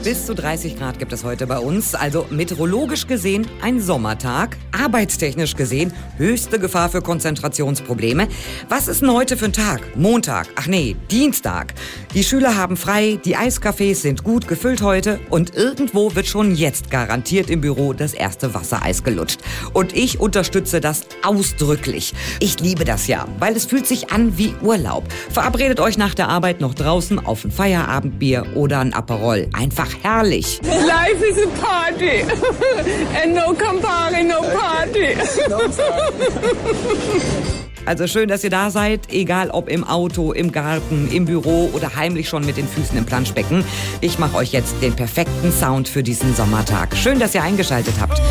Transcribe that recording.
Bis zu 30 Grad gibt es heute bei uns, also meteorologisch gesehen ein Sommertag, arbeitstechnisch gesehen höchste Gefahr für Konzentrationsprobleme. Was ist denn heute für ein Tag? Montag, Dienstag. Die Schüler haben frei, die Eiscafés sind gut gefüllt heute und irgendwo wird schon jetzt garantiert im Büro das erste Wassereis gelutscht. Und ich unterstütze das ausdrücklich. Ich liebe das ja, weil es fühlt sich an wie Urlaub. Verabredet euch nach der Arbeit noch draußen auf ein Feierabendbier oder ein Aperol. Einfach herrlich. Life is a party. And no Campari, no party. Also schön, dass ihr da seid, egal ob im Auto, im Garten, im Büro oder heimlich schon mit den Füßen im Planschbecken. Ich mache euch jetzt den perfekten Sound für diesen Sommertag. Schön, dass ihr eingeschaltet habt.